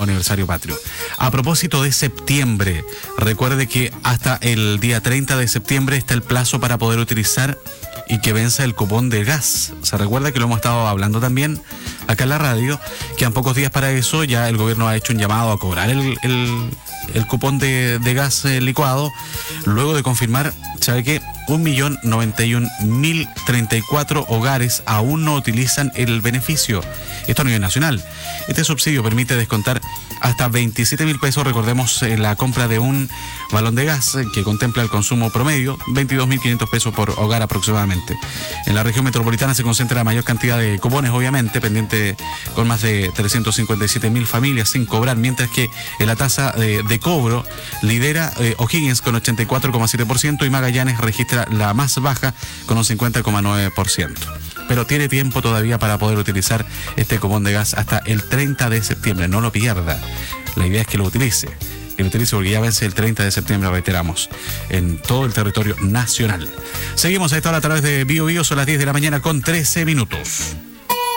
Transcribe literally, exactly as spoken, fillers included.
aniversario patrio. A propósito de septiembre, recuerde que hasta el día treinta de septiembre está el plazo para poder utilizar y que venza el cupón de gas. Se recuerda que lo hemos estado hablando también acá en la radio, que en pocos días para eso ya el gobierno ha hecho un llamado a cobrar el, el, el cupón de, de gas eh, licuado, luego de confirmar, ¿sabe qué? un millón noventa y un mil treinta y cuatro hogares aún no utilizan el beneficio. Esto a nivel nacional. Este subsidio permite descontar hasta veintisiete mil pesos, recordemos, eh, la compra de un balón de gas eh, que contempla el consumo promedio, veintidós mil quinientos pesos por hogar aproximadamente. En la región metropolitana se concentra la mayor cantidad de cupones, obviamente, pendiente con más de trescientos cincuenta y siete mil familias sin cobrar, mientras que en la tasa de, de cobro lidera eh, O'Higgins con ochenta y cuatro coma siete por ciento y Magallanes registra la más baja con un cincuenta coma nueve por ciento. Pero tiene tiempo todavía para poder utilizar este cupón de gas hasta el treinta de septiembre. No lo pierda. La idea es que lo utilice. Que lo utilice porque ya vence el treinta de septiembre, reiteramos, en todo el territorio nacional. Seguimos a esta hora a través de Bio Bio, son las diez de la mañana con trece minutos.